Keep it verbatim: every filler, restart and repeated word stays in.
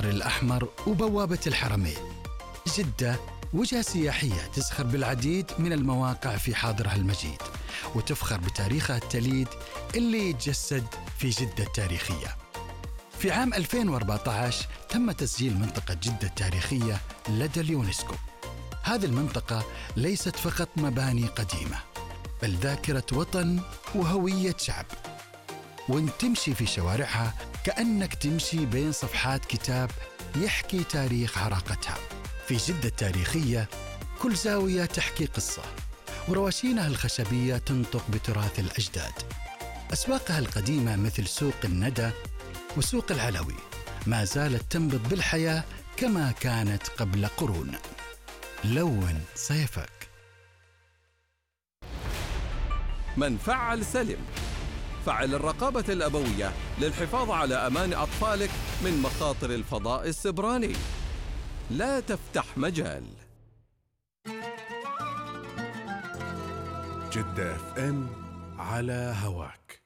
الأحمر وبوابة الحرمين. جدة وجهة سياحية تزخر بالعديد من المواقع في حاضرها المجيد، وتفخر بتاريخها التليد اللي يتجسد في جدة التاريخية. في عام ألفين وأربعة عشر تم تسجيل منطقة جدة التاريخية لدى اليونسكو. هذه المنطقة ليست فقط مباني قديمة، بل ذاكرة وطن وهوية شعب، وانت تمشي في شوارعها كأنك تمشي بين صفحات كتاب يحكي تاريخ عراقتها. في جدة التاريخية كل زاوية تحكي قصة، ورواشينها الخشبية تنطق بتراث الأجداد. أسواقها القديمة مثل سوق الندى وسوق العلوي ما زالت تنبض بالحياة كما كانت قبل قرون. لون صيفك. من فعل سلم. فعل الرقابة الأبوية للحفاظ على أمان أطفالك من مخاطر الفضاء السبراني. لا تفتح مجال. جدة اف ام على هواك.